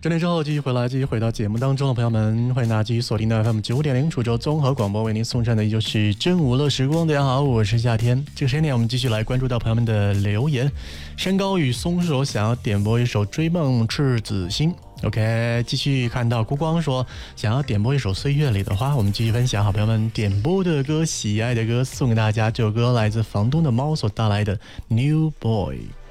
整点之后继续回到节目当中的朋友们，欢迎大家继续锁定到 FM 95.0滁州综合广播，为您送上的依旧是真无乐时光。大家好，我是夏天。这个时间点我们继续来关注到朋友们的留言。山高与松手想要点播一首《追梦赤子心》。OK， 继续看到孤光说想要点播一首《岁月里的花》，我们继续分享好朋友们点播的歌、喜爱的歌，送给大家。这首歌来自房东的猫所带来的《New Boy》。